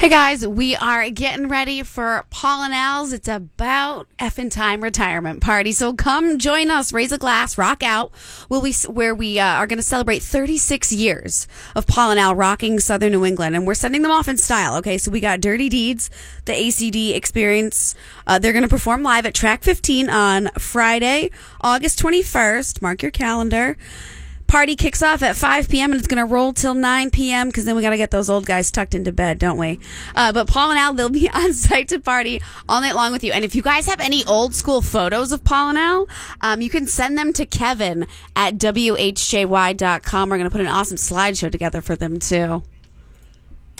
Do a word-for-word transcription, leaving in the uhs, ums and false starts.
Hey guys, we are getting ready for Paul and Al's It's About Effing Time retirement party. So come join us, raise a glass, rock out, will we, where we uh, are going to celebrate thirty-six years of Paul and Al rocking Southern New England. And we're sending them off in style, okay? So we got Dirty Deeds, the A C D Experience. Uh, they're going to perform live at Track fifteen on Friday, August twenty-first. Mark your calendar. Party kicks off at five p.m. and it's going to roll till nine p.m. because then we got to get those old guys tucked into bed, don't we? Uh, but Paul and Al, they'll be on site to party all night long with you. And if you guys have any old school photos of Paul and Al, um, you can send them to Kevin at W H J Y dot com. We're going to put an awesome slideshow together for them, too.